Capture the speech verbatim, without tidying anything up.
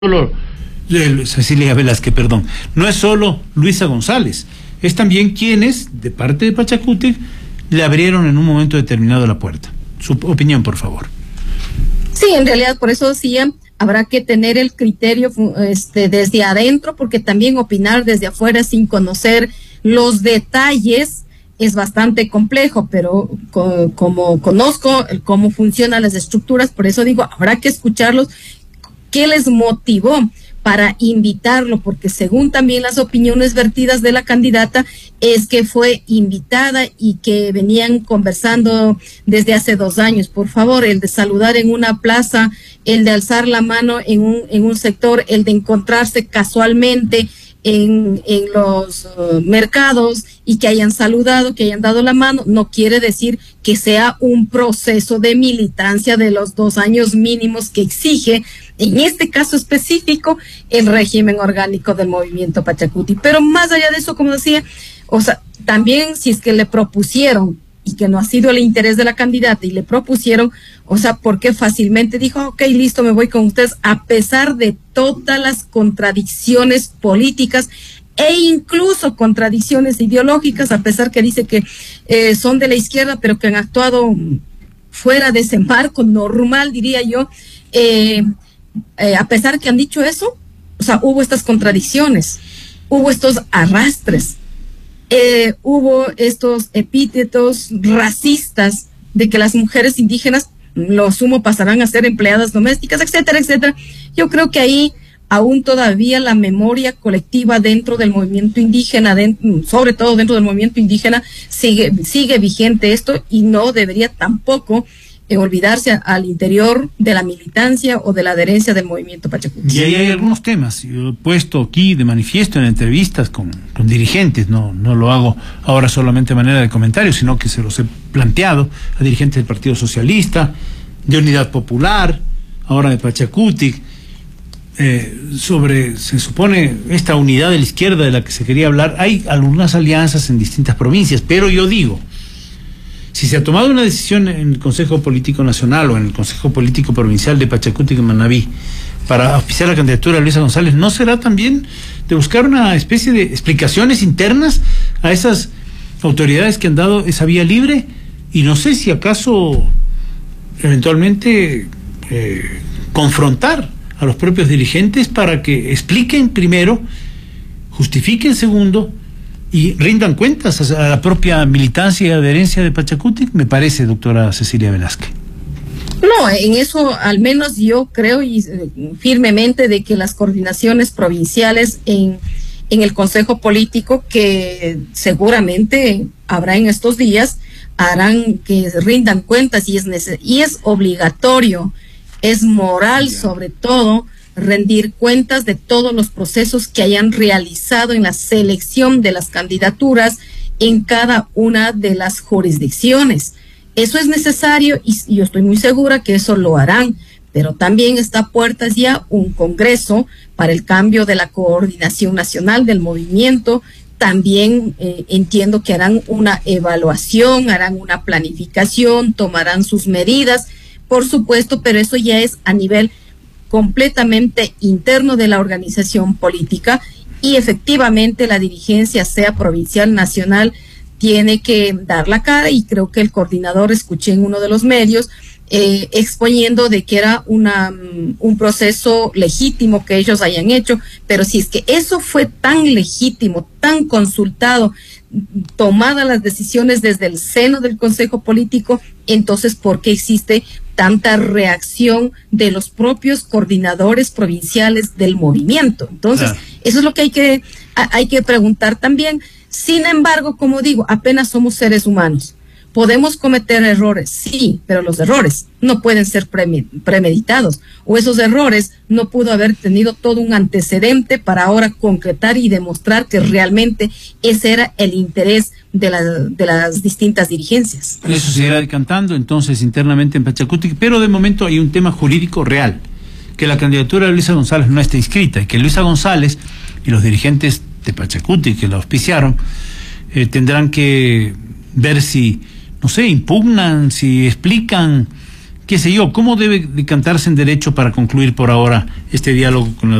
solo eh, Cecilia Velázquez, perdón, no es solo Luisa González, es también quienes, de parte de Pachacútec, le abrieron en un momento determinado la puerta. Su opinión, por favor. Sí, en realidad, por eso decía, habrá que tener el criterio este, desde adentro, porque también opinar desde afuera sin conocer los detalles es bastante complejo, pero co como conozco cómo funcionan las estructuras, por eso digo, habrá que escucharlos. ¿Qué les motivó para invitarlo? Porque según también las opiniones vertidas de la candidata, es que fue invitada y que venían conversando desde hace dos años. Por favor, el de saludar en una plaza, el de alzar la mano en un, en un sector, el de encontrarse casualmente en, en los uh, mercados y que hayan saludado, que hayan dado la mano, no quiere decir que sea un proceso de militancia de los dos años mínimos que exige, en este caso específico, el régimen orgánico del movimiento Pachacuti. Pero más allá de eso, como decía, o sea, también si es que le propusieron y que no ha sido el interés de la candidata y le propusieron, o sea, porque fácilmente dijo, ok, listo, me voy con ustedes, a pesar de todas las contradicciones políticas e incluso contradicciones ideológicas, a pesar que dice que eh, son de la izquierda, pero que han actuado fuera de ese marco normal, diría yo, eh, eh, a pesar que han dicho eso, o sea, hubo estas contradicciones, hubo estos arrastres, eh, hubo estos epítetos racistas de que las mujeres indígenas, lo sumo, pasarán a ser empleadas domésticas, etcétera, etcétera. Yo creo que ahí aún todavía la memoria colectiva dentro del movimiento indígena, dentro, sobre todo dentro del movimiento indígena, sigue, sigue vigente esto y no debería tampoco eh, olvidarse a, al interior de la militancia o de la adherencia del movimiento Pachacuti. Y ahí hay algunos temas, yo he puesto aquí de manifiesto en entrevistas con, con dirigentes, no, no lo hago ahora solamente de manera de comentario, sino que se los he planteado a dirigentes del Partido Socialista, de Unidad Popular, ahora de Pachacuti, eh, sobre, se supone, esta unidad de la izquierda de la que se quería hablar. Hay algunas alianzas en distintas provincias, pero yo digo, si se ha tomado una decisión en el Consejo Político Nacional o en el Consejo Político Provincial de Pachacuti y Manabí para auspiciar la candidatura de Luisa González, ¿no será también de buscar una especie de explicaciones internas a esas autoridades que han dado esa vía libre? Y no sé si acaso eventualmente eh, confrontar a los propios dirigentes para que expliquen primero, justifiquen segundo y rindan cuentas a la propia militancia y adherencia de Pachacuti, me parece, doctora Cecilia Velázquez. No, en eso al menos yo creo y eh, firmemente de que las coordinaciones provinciales en, en el Consejo Político, que seguramente habrá en estos días, harán que rindan cuentas y es neces y es obligatorio, es moral sobre todo, rendir cuentas de todos los procesos que hayan realizado en la selección de las candidaturas en cada una de las jurisdicciones. Eso es necesario y, y yo estoy muy segura que eso lo harán, pero también está a puertas ya un congreso para el cambio de la coordinación nacional del movimiento. También eh, entiendo que harán una evaluación, harán una planificación, tomarán sus medidas, por supuesto, pero eso ya es a nivel completamente interno de la organización política y efectivamente la dirigencia, sea provincial, nacional, tiene que dar la cara y creo que el coordinador, escuché en uno de los medios, Eh, exponiendo de que era una, un proceso legítimo que ellos hayan hecho, pero si es que eso fue tan legítimo, tan consultado, tomadas las decisiones desde el seno del Consejo Político, entonces ¿por qué existe tanta reacción de los propios coordinadores provinciales del movimiento? Entonces, claro, eso es lo que hay que, hay que preguntar también. Sin embargo, como digo, apenas somos seres humanos. Podemos cometer errores, sí, pero los errores no pueden ser premeditados, o esos errores no pudo haber tenido todo un antecedente para ahora concretar y demostrar que realmente ese era el interés de, la, de las distintas dirigencias. Eso se irá decantando entonces internamente en Pachacuti, pero de momento hay un tema jurídico real, que la candidatura de Luisa González no está inscrita y que Luisa González y los dirigentes de Pachacuti que la auspiciaron eh, tendrán que ver si, no sé, impugnan, si explican qué sé yo, cómo debe decantarse en derecho para concluir por ahora este diálogo con la